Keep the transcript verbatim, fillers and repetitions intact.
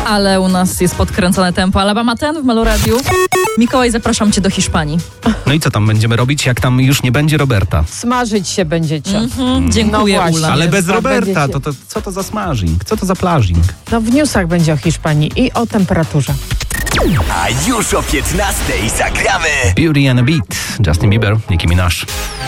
ale u nas jest podkręcone tempo. Alabama ten w Meloradiu. Mikołaj, zapraszam cię do Hiszpanii. No i co tam będziemy robić, jak tam już nie będzie Roberta? Smażyć się będziecie. Mhm, dziękuję, No właśnie. Ula. Ale bez tak Roberta, będziecie. to, to co to za smażing? Co to za plażing? No w newsach będzie o Hiszpanii i o temperaturze. A już o piętnastej zagramy Beauty and a Beat, Justin Bieber, Nicki Minaj.